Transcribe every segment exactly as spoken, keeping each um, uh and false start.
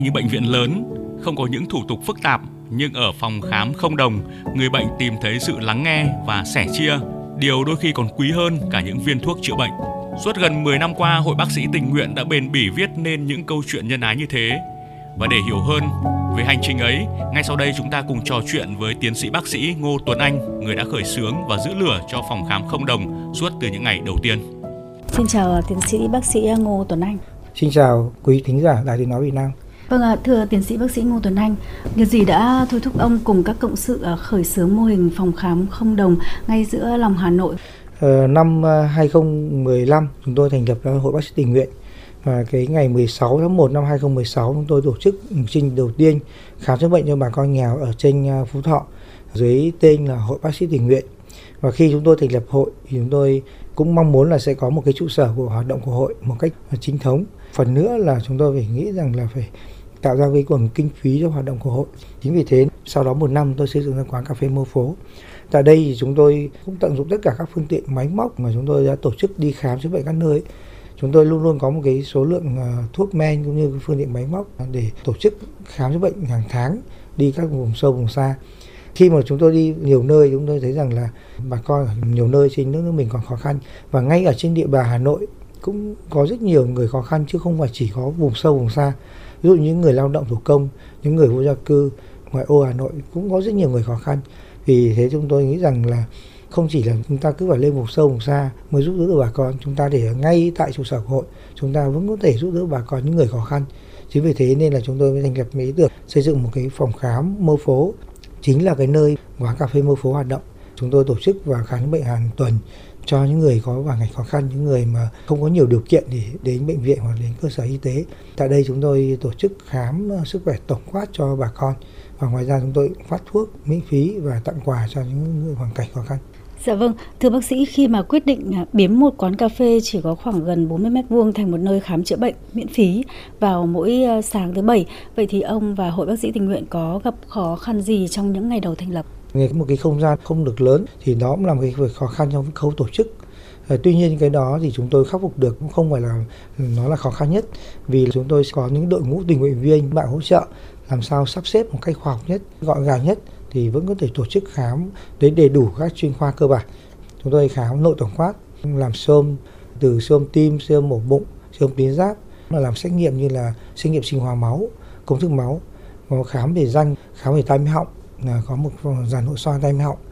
Như bệnh viện lớn, không có những thủ tục phức tạp, nhưng ở phòng khám không đồng, người bệnh tìm thấy sự lắng nghe và sẻ chia, điều đôi khi còn quý hơn cả những viên thuốc chữa bệnh. Suốt gần mười năm qua, Hội Bác sĩ Tình nguyện đã bền bỉ viết nên những câu chuyện nhân ái như thế. Và để hiểu hơn về hành trình ấy, ngay sau đây chúng ta cùng trò chuyện với tiến sĩ bác sĩ Ngô Tuấn Anh, người đã khởi xướng và giữ lửa cho phòng khám không đồng suốt từ những ngày đầu tiên. Xin chào tiến sĩ bác sĩ Ngô Tuấn Anh. Xin chào quý thính giả Đài Tiếng nói Việt Nam. Vâng ạ, thưa tiến sĩ bác sĩ Ngô Tuấn Anh, điều gì đã thôi thúc ông cùng các cộng sự khởi xướng mô hình phòng khám không đồng ngay giữa lòng Hà Nội? Ờ, năm hai không một năm chúng tôi thành lập Hội Bác sĩ Tình nguyện, và cái ngày mười sáu tháng một năm hai không một sáu chúng tôi tổ chức chương trình đầu tiên khám chữa bệnh cho bà con nghèo ở trên Phú Thọ dưới tên là Hội Bác sĩ Tình nguyện. Và khi chúng tôi thành lập hội thì chúng tôi cũng mong muốn là sẽ có một cái trụ sở của hoạt động của hội một cách chính thống. Phần nữa là chúng tôi phải nghĩ rằng là phải tạo ra cái nguồn kinh phí cho hoạt động của hội. Chính vì thế sau đó một năm tôi xây dựng ra quán cà phê Mơ Phố. Tại đây thì chúng tôi cũng tận dụng tất cả các phương tiện máy móc mà chúng tôi đã tổ chức đi khám chữa bệnh các nơi. Chúng tôi luôn luôn có một cái số lượng thuốc men cũng như phương tiện máy móc để tổ chức khám chữa bệnh hàng tháng đi các vùng sâu vùng xa. Khi mà chúng tôi đi nhiều nơi, chúng tôi thấy rằng là bà con ở nhiều nơi trên nước nước mình còn khó khăn, và ngay ở trên địa bàn Hà Nội cũng có rất nhiều người khó khăn chứ không phải chỉ có vùng sâu vùng xa. Ví dụ những người lao động thủ công, những người vô gia cư ngoại ô Hà Nội cũng có rất nhiều người khó khăn. Vì thế chúng tôi nghĩ rằng là không chỉ là chúng ta cứ phải lên vùng sâu vùng xa mới giúp đỡ được bà con, chúng ta để ngay tại trụ sở của hội chúng ta vẫn có thể giúp đỡ bà con những người khó khăn. Chính vì thế nên là chúng tôi mới thành lập ý tưởng xây dựng một cái phòng khám Mơ Phố, chính là cái nơi quán cà phê Mơ Phố hoạt động. Chúng tôi tổ chức và khám bệnh hàng tuần cho những người có hoàn cảnh khó khăn, những người mà không có nhiều điều kiện để đến bệnh viện hoặc đến cơ sở y tế. Tại đây chúng tôi tổ chức khám sức khỏe tổng quát cho bà con, và ngoài ra chúng tôi phát thuốc miễn phí và tặng quà cho những người hoàn cảnh khó khăn. Dạ vâng, thưa bác sĩ, khi mà quyết định biến một quán cà phê chỉ có khoảng gần bốn mươi mét vuông thành một nơi khám chữa bệnh miễn phí vào mỗi sáng thứ Bảy, vậy thì ông và Hội Bác sĩ Tình nguyện có gặp khó khăn gì trong những ngày đầu thành lập? Một cái không gian không được lớn thì đó cũng là một cái việc khó khăn trong khâu tổ chức. Tuy nhiên cái đó thì chúng tôi khắc phục được, cũng không phải là nó là khó khăn nhất, vì chúng tôi có những đội ngũ tình nguyện viên bạn hỗ trợ làm sao sắp xếp một cách khoa học nhất, gọn gàng nhất thì vẫn có thể tổ chức khám đến đầy đủ các chuyên khoa cơ bản. Chúng tôi khám nội tổng quát, làm xôm từ xôm tim, xôm mổ bụng, xôm tuyến giáp, là làm xét nghiệm như là xét nghiệm sinh hóa máu, công thức máu, có khám về răng, khám về tai mũi họng, là có một dàn nội soi tai mũi họng,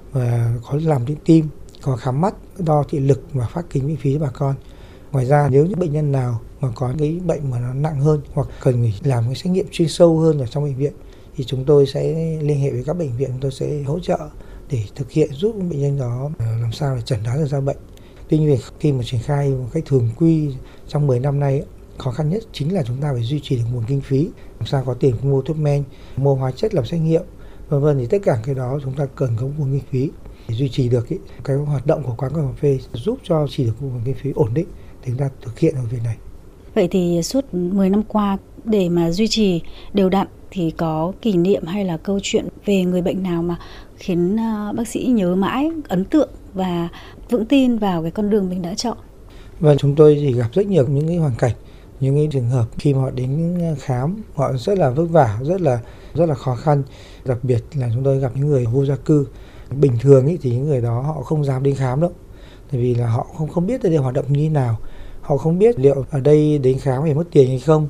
và có làm đến tim, có khám mắt, đo thị lực và phát kính miễn phí cho bà con. Ngoài ra nếu những bệnh nhân nào mà có cái bệnh mà nó nặng hơn hoặc cần phải làm cái xét nghiệm chuyên sâu hơn ở trong bệnh viện thì chúng tôi sẽ liên hệ với các bệnh viện, chúng tôi sẽ hỗ trợ để thực hiện giúp bệnh nhân đó làm sao để chẩn đoán được ra bệnh. Tuy nhiên khi mà triển khai một cách thường quy trong mười năm nay, khó khăn nhất chính là chúng ta phải duy trì được nguồn kinh phí, làm sao có tiền mua thuốc men, mua hóa chất làm xét nghiệm, vân vân, thì tất cả cái đó chúng ta cần có nguồn kinh phí để duy trì được cái, cái hoạt động của quán cà phê, giúp cho chỉ được nguồn kinh phí ổn định để chúng ta thực hiện được việc này. Vậy thì suốt mười năm qua để mà duy trì đều đặn thì có kỷ niệm hay là câu chuyện về người bệnh nào mà khiến bác sĩ nhớ mãi, ấn tượng và vững tin vào cái con đường mình đã chọn? Và chúng tôi thì gặp rất nhiều những cái hoàn cảnh, những cái trường hợp khi mà họ đến khám họ rất là vất vả, rất là rất là khó khăn. Đặc biệt là chúng tôi gặp những người vô gia cư. Bình thường ý, thì những người đó họ không dám đến khám đâu, tại vì là họ không không biết đây hoạt động như thế nào, họ không biết liệu ở đây đến khám phải mất tiền hay không,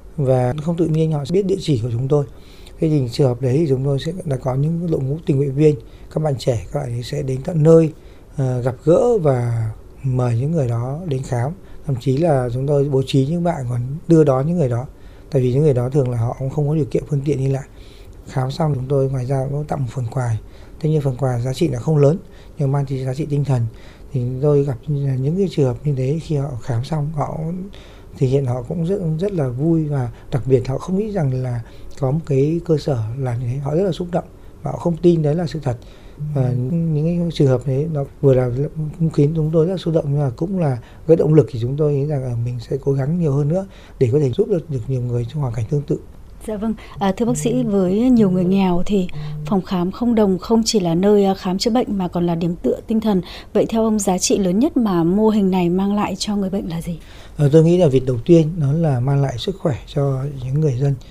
và không tự nhiên họ sẽ biết địa chỉ của chúng tôi. Thế thì trường hợp đấy thì chúng tôi sẽ đã có những đội ngũ tình nguyện viên, các bạn trẻ, các bạn sẽ đến tận nơi uh, gặp gỡ và mời những người đó đến khám. Thậm chí là chúng tôi bố trí những bạn còn đưa đón những người đó, tại vì những người đó thường là họ cũng không có điều kiện phương tiện đi lại. Khám xong chúng tôi ngoài ra cũng tặng một phần quà. Thế nhưng phần quà giá trị là không lớn nhưng mang thì giá trị tinh thần. Thì tôi gặp những cái trường hợp như thế, khi họ khám xong họ thì hiện họ cũng rất rất là vui, và đặc biệt họ không nghĩ rằng là có một cái cơ sở làm như thế, họ rất là xúc động và họ không tin đấy là sự thật. Và những cái trường hợp đấy nó vừa là cũng khiến chúng tôi rất là xúc động, nhưng mà cũng là cái động lực thì chúng tôi nghĩ rằng là mình sẽ cố gắng nhiều hơn nữa để có thể giúp được, được nhiều người trong hoàn cảnh tương tự. Dạ vâng, à, thưa bác sĩ, với nhiều người nghèo thì phòng khám không đồng không chỉ là nơi khám chữa bệnh mà còn là điểm tựa tinh thần. Vậy theo ông, giá trị lớn nhất mà mô hình này mang lại cho người bệnh là gì? À, tôi nghĩ là việc đầu tiên nó là mang lại sức khỏe cho những người dân.